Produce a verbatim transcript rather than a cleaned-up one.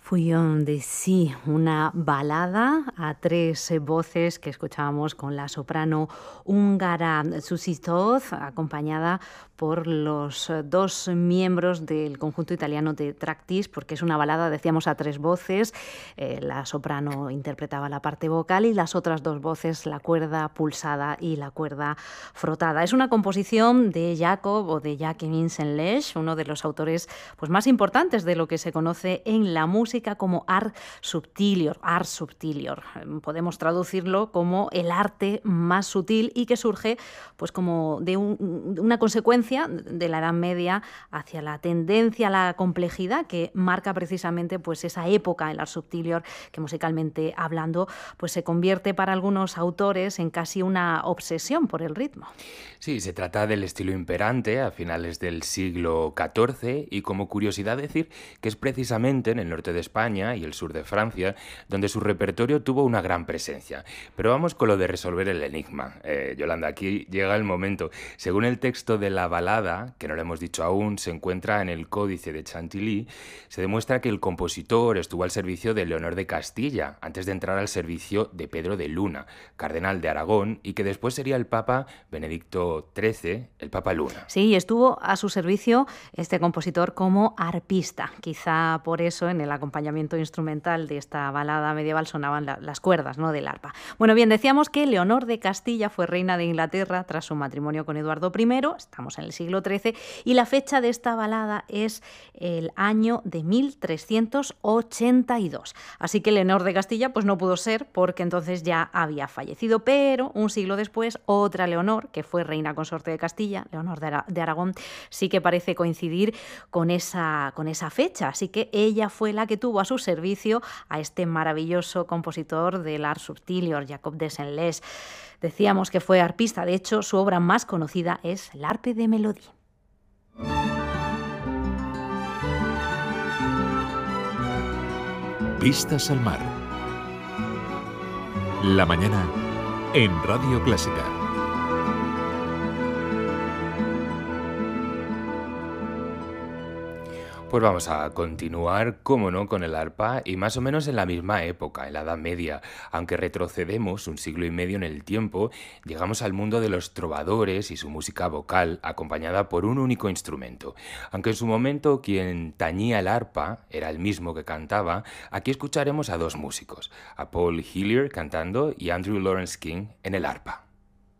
Fouillon de Sí, una balada a tres eh, voces que escuchábamos con la soprano húngara Susi Toth, acompañada por los eh, dos miembros del conjunto italiano de Tractis, porque es una balada, decíamos, a tres voces. Eh, la soprano interpretaba la parte vocal y las otras dos voces, la cuerda pulsada y la cuerda frotada. Es una composición de Jacob o de Jacques Vincent Lesch, uno de los autores pues, más importantes de lo que se conoce en la música como art subtilior, art subtilior. Podemos traducirlo como el arte más sutil y que surge pues como de, un, de una consecuencia de la Edad Media hacia la tendencia a la complejidad que marca precisamente pues esa época, el art subtilior, que musicalmente hablando pues se convierte para algunos autores en casi una obsesión por el ritmo. Sí, se trata del estilo imperante a finales del siglo catorce y como curiosidad decir que es precisamente en el norte de España y el sur de Francia donde su repertorio tuvo una gran presencia. Pero vamos con lo de resolver el enigma. Eh, Yolanda, aquí llega el momento. Según el texto de la balada, que no lo hemos dicho aún, se encuentra en el Códice de Chantilly, se demuestra que el compositor estuvo al servicio de Leonor de Castilla antes de entrar al servicio de Pedro de Luna, cardenal de Aragón, y que después sería el Papa Benedicto trece, el Papa Luna. Sí, estuvo a su servicio este compositor como arpista. Quizá por eso en el acompañamiento instrumental de esta balada medieval sonaban la, las cuerdas, ¿no?, del arpa. Bueno, bien, decíamos que Leonor de Castilla fue reina de Inglaterra tras su matrimonio con Eduardo primero, estamos en el siglo trece, y la fecha de esta balada es el año de mil trescientos ochenta y dos. Así que Leonor de Castilla pues no pudo ser porque entonces ya había fallecido, pero un siglo después otra Leonor, que fue reina consorte de Castilla, Leonor de, Ara- de Aragón, sí que parece coincidir con esa, con esa fecha. Así que ella fue la que tuvo a su servicio a este maravilloso compositor del art subtilior, Jacob de Saint-Lès. Decíamos que fue arpista, de hecho, su obra más conocida es l'Arpe de Mélodie. Vistas al mar. La mañana en Radio Clásica. Pues vamos a continuar, cómo no, con el arpa y más o menos en la misma época, en la Edad Media. Aunque retrocedemos un siglo y medio en el tiempo, llegamos al mundo de los trovadores y su música vocal acompañada por un único instrumento. Aunque en su momento quien tañía el arpa era el mismo que cantaba, aquí escucharemos a dos músicos, a Paul Hillier cantando y Andrew Lawrence King en el arpa.